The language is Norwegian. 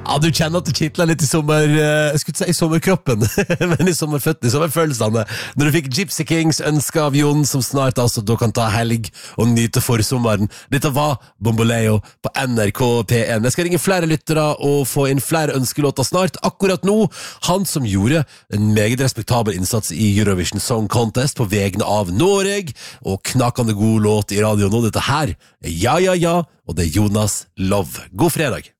Ja, du kjenner at det kittler litt I jeg skulle ikke si I sommerkroppen, men I sommerføttene, I sommerfølelsene. Når du fikk Gypsy Kings ønsket av Jon, som snart altså da kan ta helg og nyte forsommeren. Dette var Bomboleo på NRK P1. Jeg skal ringe flere lyttere og få inn flere ønskelåter snart. Akkurat nå, han som gjorde en meget respektabel innsats I Eurovision Song Contest på vegne av Norge, og knakende god låt I radio nå. Dette her Ja, ja, ja, og det Jonas Love. God fredag!